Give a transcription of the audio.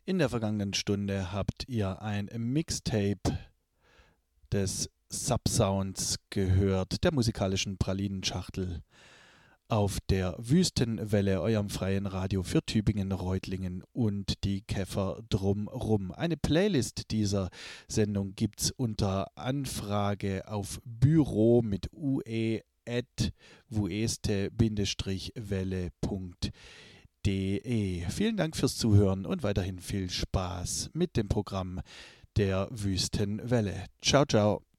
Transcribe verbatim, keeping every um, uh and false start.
In der vergangenen Stunde habt ihr ein Mixtape des Subsounds gehört, der musikalischen Pralinenschachtel, auf der Wüstenwelle, eurem freien Radio für Tübingen, Reutlingen und die Käfer drumrum. Eine Playlist dieser Sendung gibt's unter Anfrage auf Büro mit ue at wueste-welle punkt de. Vielen Dank fürs Zuhören und weiterhin viel Spaß mit dem Programm der Wüstenwelle. Ciao, ciao.